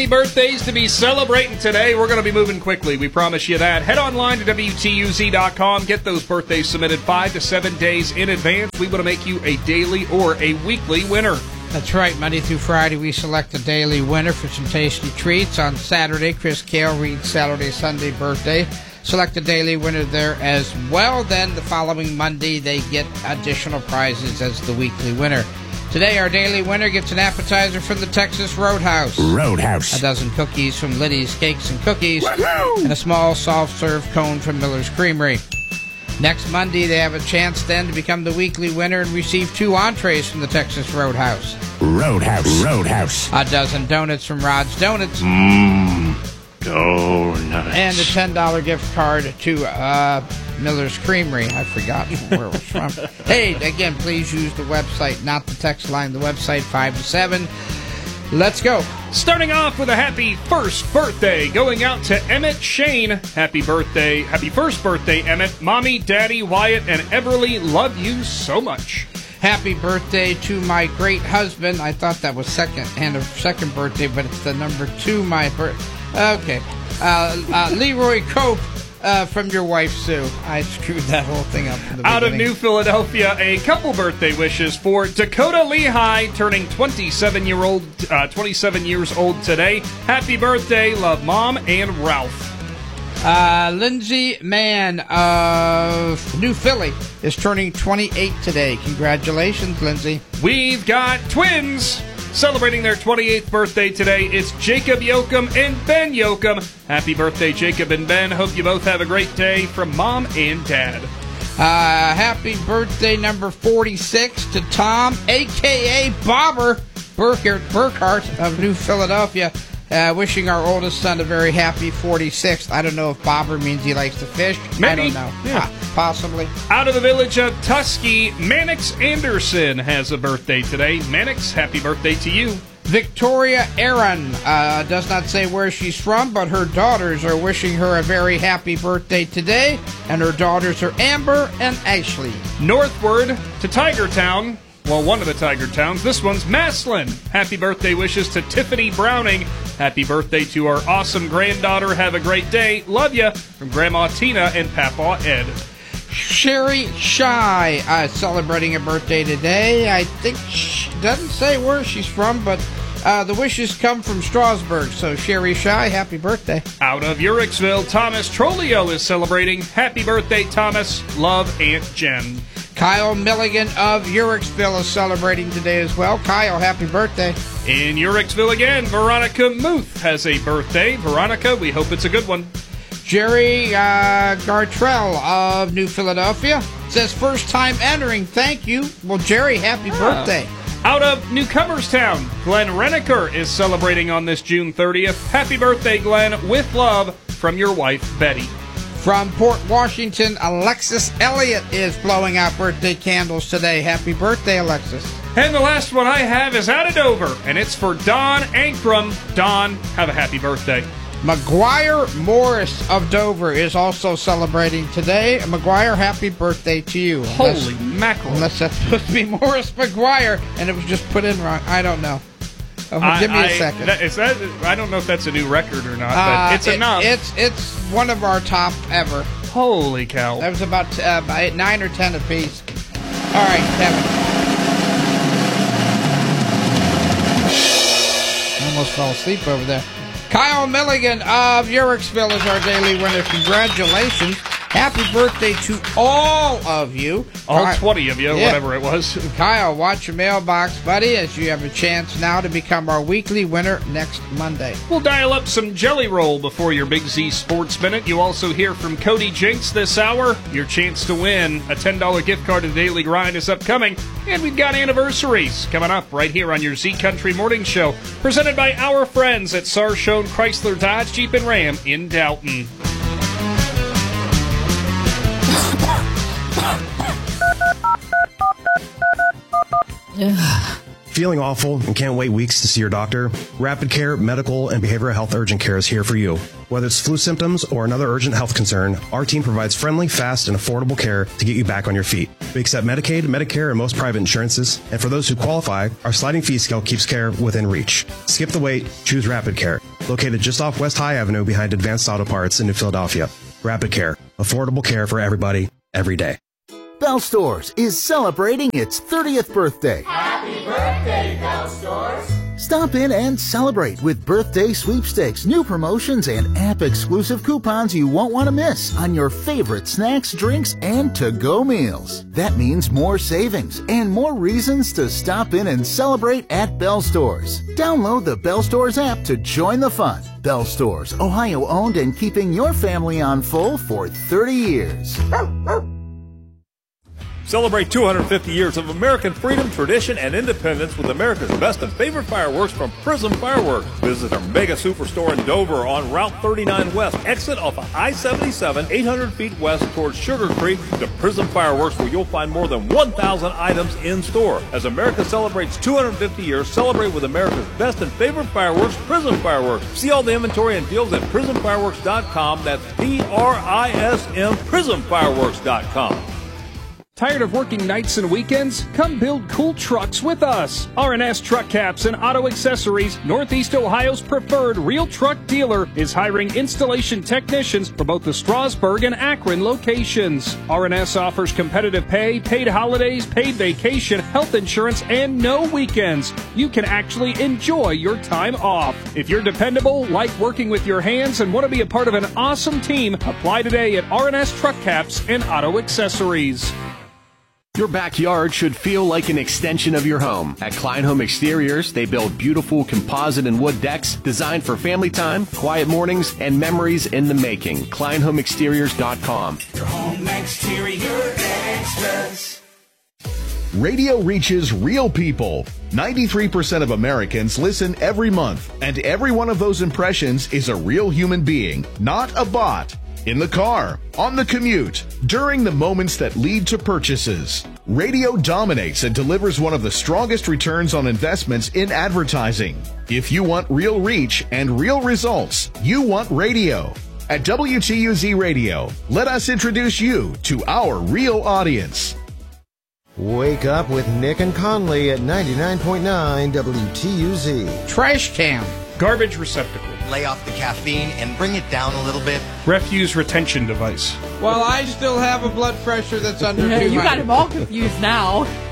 birthdays to be celebrating today. We're going to be moving quickly. We promise you that. Head online to WTUZ.com. Get those birthdays submitted 5 to 7 days in advance. We want to make you a daily or a weekly winner. That's right. Monday through Friday, we select a daily winner for some tasty treats. On Saturday, Chris Kale reads Saturday, Sunday birthday. Select a daily winner there as well. Then the following Monday, they get additional prizes as the weekly winner. Today, our daily winner gets an appetizer from the Texas Roadhouse. A dozen cookies from Liddy's Cakes and Cookies. Woo-hoo! And a small soft-serve cone from Miller's Creamery. Next Monday, they have a chance then to become the weekly winner and receive 2 entrees from the Texas Roadhouse. Roadhouse. A dozen donuts from Rod's Donuts. Donuts. And a $10 gift card to Miller's Creamery. I forgot where it was from. Hey, again, please use the website, not the text line. The website, 5 to 7. Let's go. Starting off with a happy first birthday going out to Emmett Shane. Happy birthday. Happy first birthday, Emmett. Mommy, Daddy, Wyatt, and Everly love you so much. Happy birthday to my great husband. I thought that was second birthday, but it's the number 2 my birthday. Okay. Leroy Cope from your wife, Sue. I screwed that whole thing up from the beginning. Out of New Philadelphia, a couple birthday wishes for Dakota Lehigh, turning 27 years old today. Happy birthday. Love, Mom and Ralph. Lindsay Mann of New Philly is turning 28 today. Congratulations, Lindsay. We've got twins celebrating their 28th birthday today. It's Jacob Yoakum and Ben Yoakum. Happy birthday, Jacob and Ben. Hope you both have a great day from Mom and Dad. Happy birthday number 46 to Tom, a.k.a. Bobber Burkhart of New Philadelphia. Wishing our oldest son a very happy 46th. I don't know if Bobber means he likes to fish. Maybe. I don't know. Yeah. Possibly. Out of the village of Tusky, Mannix Anderson has a birthday today. Mannix, happy birthday to you. Victoria Aaron does not say where she's from, but her daughters are wishing her a very happy birthday today. And her daughters are Amber and Ashley. Northward to Tiger Town. Well, one of the Tiger Towns. This one's Maslin. Happy birthday wishes to Tiffany Browning. Happy birthday to our awesome granddaughter. Have a great day. Love ya. From Grandma Tina and Papa Ed. Sherry Shy celebrating a birthday today. I think she doesn't say where she's from, but the wishes come from Strasburg. So Sherry Shy, happy birthday. Out of Uricksville, Thomas Trolio is celebrating. Happy birthday, Thomas. Love, Aunt Jen. Kyle Milligan of Uricksville is celebrating today as well. Kyle, happy birthday. In Uricksville again, Veronica Muth has a birthday. Veronica, we hope it's a good one. Jerry Gartrell of New Philadelphia says first time entering. Thank you. Well, Jerry, happy birthday. Out of Newcomerstown, Glenn Renneker is celebrating on this June 30th. Happy birthday, Glenn, with love from your wife, Betty. From Port Washington, Alexis Elliott is blowing out birthday candles today. Happy birthday, Alexis. And the last one I have is out of Dover, and it's for Don Ankrum. Don, have a happy birthday. McGuire Morris of Dover is also celebrating today. McGuire, happy birthday to you. Holy mackerel. Unless that's supposed to be Morris McGuire, and it was just put in wrong. I don't know. Give me a second. I don't know if that's a new record or not, but it's enough. It's one of our top ever. Holy cow. That was about 9 or 10 apiece. All right, Kevin. I almost fell asleep over there. Kyle Milligan of Uricksville is our daily winner. Congratulations. Happy birthday to all of you. All 20 of you, whatever it was. Kyle, watch your mailbox, buddy, as you have a chance now to become our weekly winner next Monday. We'll dial up some Jelly Roll before your Big Z Sports Minute. You also hear from Cody Jinks this hour. Your chance to win a $10 gift card to the Daily Grind is upcoming. And we've got anniversaries coming up right here on your Z Country Morning Show, presented by our friends at Sarshone Chrysler Dodge Jeep and Ram in Dalton. Feeling awful and can't wait weeks to see your doctor? Rapid Care Medical and Behavioral Health Urgent Care is here for you. Whether it's flu symptoms or another urgent health concern, our team provides friendly, fast, and affordable care to get you back on your feet. We accept Medicaid, Medicare, and most private insurances, and for those who qualify, our sliding fee scale keeps care within reach. Skip the wait, choose Rapid Care. Located just off West High Avenue behind Advanced Auto Parts in New Philadelphia. Rapid Care, affordable care for everybody, every day. Bell Stores is celebrating its 30th birthday. Happy birthday, Bell Stores! Stop in and celebrate with birthday sweepstakes, new promotions, and app-exclusive coupons you won't want to miss on your favorite snacks, drinks, and to-go meals. That means more savings and more reasons to stop in and celebrate at Bell Stores. Download the Bell Stores app to join the fun. Bell Stores, Ohio-owned and keeping your family on full for 30 years. Celebrate 250 years of American freedom, tradition, and independence with America's best and favorite fireworks from Prism Fireworks. Visit our mega superstore in Dover on Route 39 West. Exit off of I-77, 800 feet west towards Sugar Creek to Prism Fireworks, where you'll find more than 1,000 items in store. As America celebrates 250 years, celebrate with America's best and favorite fireworks, Prism Fireworks. See all the inventory and deals at PrismFireworks.com. That's PRISM, PrismFireworks.com. Tired of working nights and weekends? Come build cool trucks with us. R&S Truck Caps and Auto Accessories, Northeast Ohio's preferred real truck dealer, is hiring installation technicians for both the Strasburg and Akron locations. R&S offers competitive pay, paid holidays, paid vacation, health insurance, and no weekends. You can actually enjoy your time off. If you're dependable, like working with your hands, and want to be a part of an awesome team, apply today at R&S Truck Caps and Auto Accessories. Your backyard should feel like an extension of your home. At Klein Home Exteriors, they build beautiful composite and wood decks designed for family time, quiet mornings, and memories in the making. KleinHomeExteriors.com. Your home exterior extras. Radio reaches real people. 93% of Americans listen every month, and every one of those impressions is a real human being, not a bot. In the car, on the commute, during the moments that lead to purchases. Radio dominates and delivers one of the strongest returns on investments in advertising. If you want real reach and real results, you want radio. At WTUZ Radio, let us introduce you to our real audience. Wake up with Nick and Conley at 99.9 WTUZ. Trash can. Garbage receptacle. Lay off the caffeine and bring it down a little bit. Refuse retention device. Well, I still have a blood pressure that's under 200. You got him all confused now.